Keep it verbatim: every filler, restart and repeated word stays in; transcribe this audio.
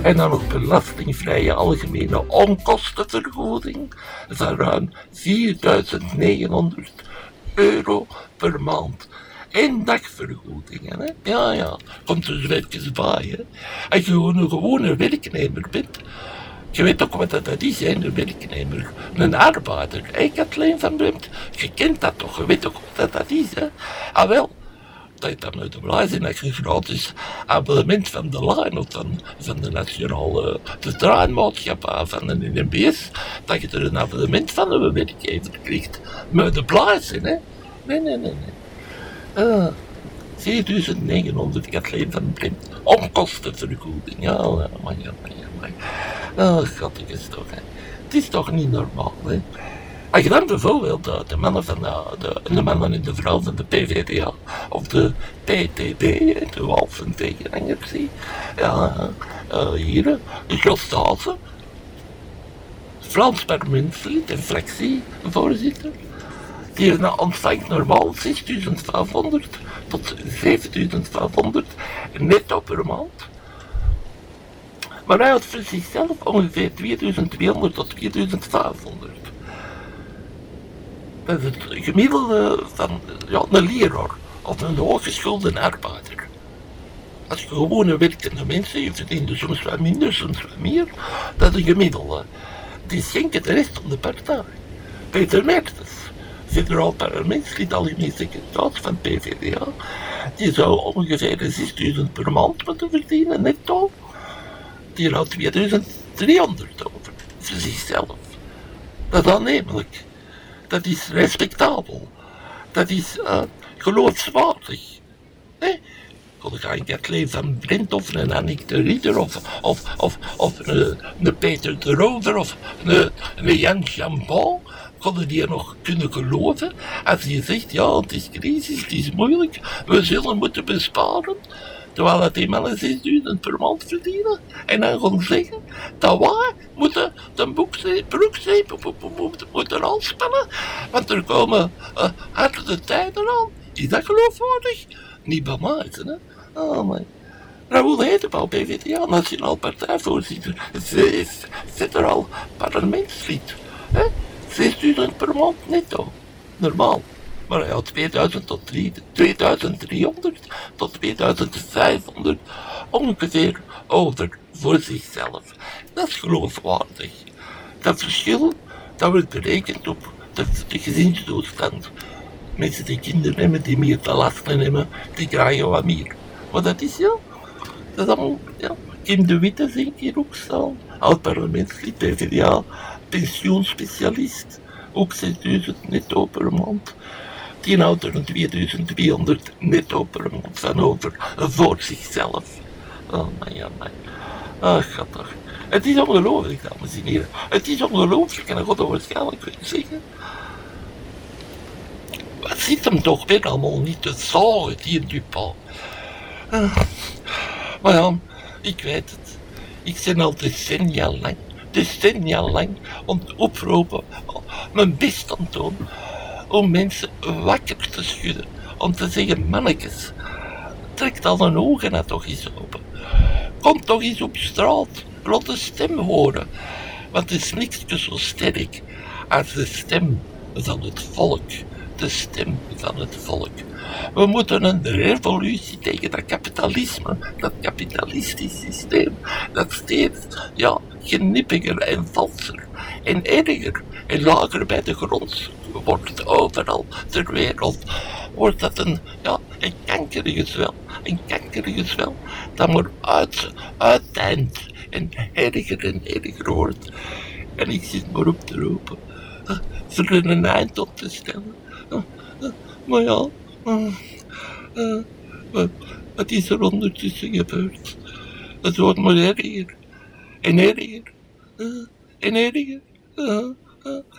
En dan nog belastingvrije algemene onkostenvergoeding van ruim vierduizend negenhonderd euro per maand. En dagvergoedingen, hè? Ja, ja, komt er dus even bij, hè. Als je gewoon een gewone werknemer bent, je weet ook wat dat is, hè, een werknemer, een arbeider, hè, Kathleen van Bremt, je kent dat toch, je weet ook wat dat is, hè. Ah wel, dat je dan uit de blij zijn dat je een gratis abonnement van de lijn of van, van de nationale de treinmaatschappij van de N M B S, dat je er een abonnement van een werkgever krijgt. Maar de blij zijn, hè. Nee, nee, nee, nee. Ah, vierduizend negenhonderd Kathleen van Bremt. Onkostenvergoeding. Ja, ja, maar ja, maar ja, maar. Oh, god, ik is toch, hè. Het is toch niet normaal, hè. Als je dan bijvoorbeeld de, de mannen van de, de, de mannen en de vrouwen van de P V D A of de P T B, de Walsen tegenhangers zie, ja, uh, hier, de Grostazen, Frans parlementslid en fractievoorzitter, die ontvangt normaal zesduizend vijfhonderd tot zevenduizend vijfhonderd netto per maand. Maar hij had voor zichzelf ongeveer tweeduizend tweehonderd tot tweeduizend vijfhonderd. Dat is het gemiddelde van ja, een leraar of een hooggeschoolde arbeider. Als je gewone werkende mensen, je verdient dus soms wat minder, soms wat meer, dat is een gemiddelde. Die schenken de rest om de partij. Peter Mertens, federaal parlementslid, algemeen secretaris van P V D A, die zou ongeveer zesduizend per maand moeten verdienen, netto. Die houdt tweeduizend driehonderd over, voor zichzelf. Dat is aannemelijk. Dat is respectabel. Dat is uh, geloofwaardig. Nee? Dan ga ik Kathleen van Bremt of een Annick de Ridder of, of, of, of een, een Peter de Rover of een, een Jan Chambon. Konden die nog kunnen geloven als je zegt, ja, het is crisis, het is moeilijk, we zullen moeten besparen. Terwijl dat die mannen zesduizend per maand verdienen. En dan gaan zeggen dat wij moeten de broekzeep moeten aanspannen. Want er komen uh, harde tijden aan. Is dat geloofwaardig? Niet bij mij, hè? Oh, maar. Raoul Hedebouw, P V D A, Nationaal Partijvoorzitter. Federaal parlementslid. zesduizend per maand netto. Normaal. Maar hij had tweeduizend tot tweeduizend driehonderd tot tweeduizend vijfhonderd ongeveer over voor zichzelf. Dat is geloofwaardig. Dat verschil, dat wordt berekend op de, de gezinstoestand. Mensen die kinderen hebben, die meer te lasten hebben, die krijgen wat meer. Maar dat is ja, dat is allemaal, ja. Kim de Witte zie ik hier ook staan. Oud-parlementslid, P V D A, pensioenspecialist. Ook zesduizend netto per maand. Die houdt er een tweeduizend tweehonderd netto per maand van over voor zichzelf. Oh, man, ja, man. Ah, schattig. Het is ongelooflijk, dames en heren. Het is ongelooflijk en dat gaat waarschijnlijk kunnen zeggen. Wat zit hem toch weer allemaal niet te zagen, die Dupin. Ah. Maar ja, ik weet het. Ik ben al decennia lang, decennia lang om te oproepen, mijn best aan te doen, om mensen wakker te schudden. Om te zeggen, mannetjes, trek al een ogen nou toch eens open. Kom toch eens op straat, laat de stem horen. Want het is niks zo sterk als de stem van het volk. De stem van het volk. We moeten een revolutie tegen dat kapitalisme, dat kapitalistisch systeem, dat steeds, ja, genippiger en valser en erger en lager bij de grond wordt overal ter wereld, wordt dat een, ja, een kankerige zwel, een kankerige zwel, dat maar uit, uiteind en erger en erger wordt. En ik zit maar op te roepen, uh, er een eind op te stellen. Uh, uh, maar ja, uh, uh, wat, wat is er ondertussen gebeurd? Het wordt maar erger en erger uh, en erger. Uh, uh.